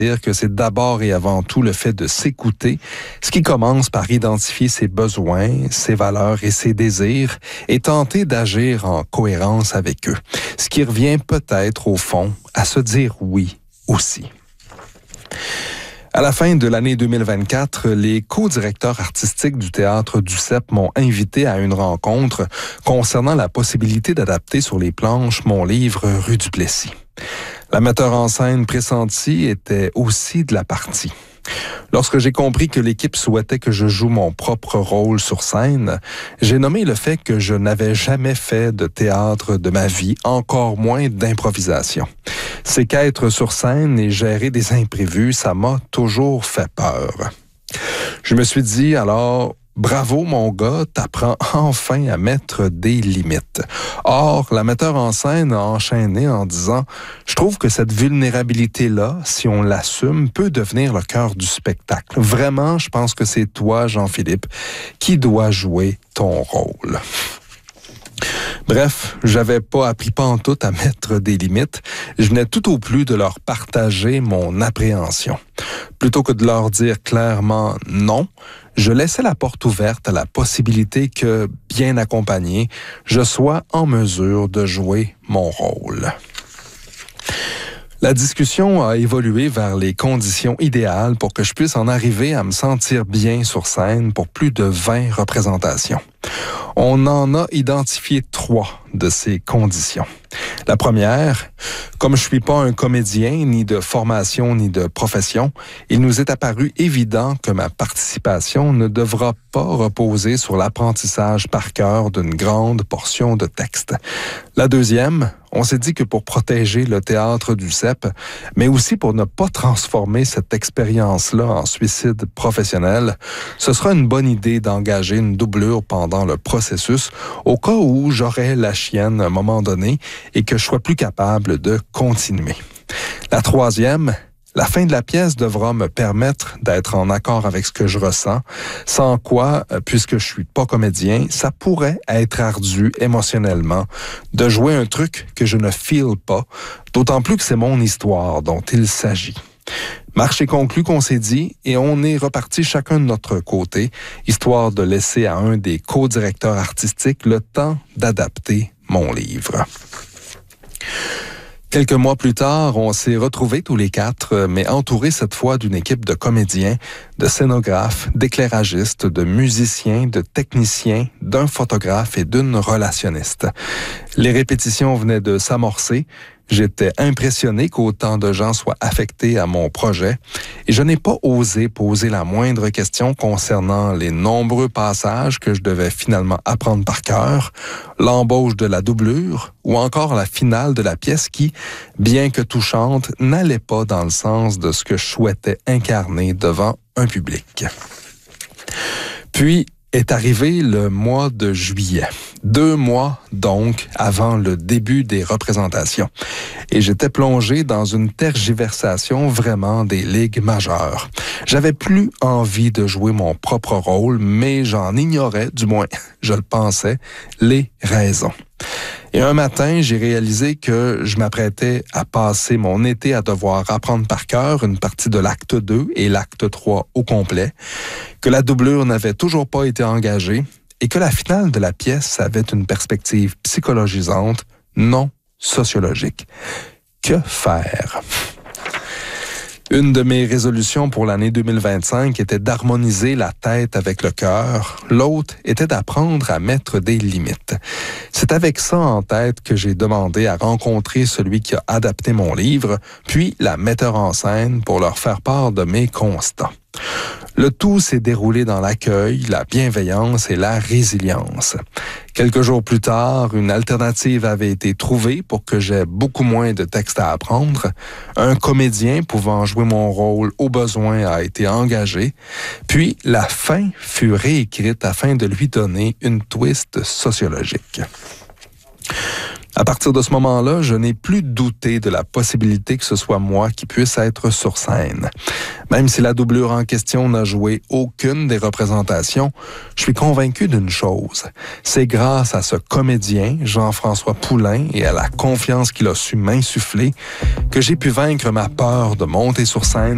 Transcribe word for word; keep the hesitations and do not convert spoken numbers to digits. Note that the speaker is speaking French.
dire que c'est d'abord et avant tout le fait de s'écouter, ce qui commence par identifier ses besoins, ses valeurs et ses désirs et tenter d'agir en cohérence avec eux. Ce qui revient peut-être au fond à se dire oui aussi. À la fin de l'année deux mille vingt-quatre, les co-directeurs artistiques du Théâtre du C E P m'ont invité à une rencontre concernant la possibilité d'adapter sur les planches mon livre Rue du Plessis. La metteur en scène pressentie était aussi de la partie. Lorsque j'ai compris que l'équipe souhaitait que je joue mon propre rôle sur scène, j'ai nommé le fait que je n'avais jamais fait de théâtre de ma vie, encore moins d'improvisation. C'est qu'être sur scène et gérer des imprévus, ça m'a toujours fait peur. Je me suis dit alors, bravo mon gars, t'apprends enfin à mettre des limites. Or, la metteur en scène a enchaîné en disant « Je trouve que cette vulnérabilité-là, si on l'assume, peut devenir le cœur du spectacle. Vraiment, je pense que c'est toi, Jean-Philippe, qui dois jouer ton rôle. » Bref, j'avais pas appris pantoute à mettre des limites. Je venais tout au plus de leur partager mon appréhension. Plutôt que de leur dire clairement non, je laissais la porte ouverte à la possibilité que, bien accompagné, je sois en mesure de jouer mon rôle. La discussion a évolué vers les conditions idéales pour que je puisse en arriver à me sentir bien sur scène pour plus de vingt représentations. On en a identifié trois de ces conditions. La première, comme je suis pas un comédien, ni de formation, ni de profession, il nous est apparu évident que ma participation ne devra pas reposer sur l'apprentissage par cœur d'une grande portion de texte. La deuxième, on s'est dit que pour protéger le théâtre du C E P, mais aussi pour ne pas transformer cette expérience-là en suicide professionnel, ce sera une bonne idée d'engager une doublure pendant le processus au cas où j'aurais la chienne à un moment donné et que je sois plus capable de continuer. La troisième, la fin de la pièce devra me permettre d'être en accord avec ce que je ressens, sans quoi, puisque je suis pas comédien, ça pourrait être ardu émotionnellement de jouer un truc que je ne feel pas, d'autant plus que c'est mon histoire dont il s'agit. Marché conclu qu'on s'est dit et on est reparti chacun de notre côté, histoire de laisser à un des co-directeurs artistiques le temps d'adapter mon livre. Quelques mois plus tard, on s'est retrouvés tous les quatre, mais entourés cette fois d'une équipe de comédiens, de scénographes, d'éclairagistes, de musiciens, de techniciens, d'un photographe et d'une relationniste. Les répétitions venaient de s'amorcer. J'étais impressionné qu'autant de gens soient affectés à mon projet et je n'ai pas osé poser la moindre question concernant les nombreux passages que je devais finalement apprendre par cœur, l'embauche de la doublure ou encore la finale de la pièce qui, bien que touchante, n'allait pas dans le sens de ce que je souhaitais incarner devant un public. Puis, est arrivé le mois de juillet. Deux mois, donc, avant le début des représentations. Et j'étais plongé dans une tergiversation vraiment des ligues majeures. J'avais plus envie de jouer mon propre rôle, mais j'en ignorais, du moins, je le pensais, les raisons. Et un matin, j'ai réalisé que je m'apprêtais à passer mon été à devoir apprendre par cœur une partie de l'acte deux et l'acte trois au complet, que la doublure n'avait toujours pas été engagée et que la finale de la pièce avait une perspective psychologisante, non sociologique. Que faire? Une de mes résolutions pour l'année deux mille vingt-cinq était d'harmoniser la tête avec le cœur. L'autre était d'apprendre à mettre des limites. C'est avec ça en tête que j'ai demandé à rencontrer celui qui a adapté mon livre, puis la metteur en scène pour leur faire part de mes constats. Le tout s'est déroulé dans l'accueil, la bienveillance et la résilience. Quelques jours plus tard, une alternative avait été trouvée pour que j'aie beaucoup moins de textes à apprendre. Un comédien pouvant jouer mon rôle au besoin a été engagé. Puis, la fin fut réécrite afin de lui donner une twist sociologique. À partir de ce moment-là, je n'ai plus douté de la possibilité que ce soit moi qui puisse être sur scène. Même si la doublure en question n'a joué aucune des représentations, je suis convaincu d'une chose. C'est grâce à ce comédien, Jean-François Poulain, et à la confiance qu'il a su m'insuffler, que j'ai pu vaincre ma peur de monter sur scène